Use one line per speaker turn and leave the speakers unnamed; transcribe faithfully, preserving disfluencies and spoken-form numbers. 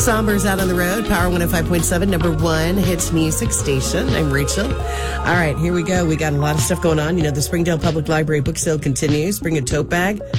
Somber's out on the road. Power one oh five point seven, number one hits music station. I'm Rachel. All right, here we go. We got a lot of stuff going on. You know, the Springdale Public Library book sale continues. Bring a tote bag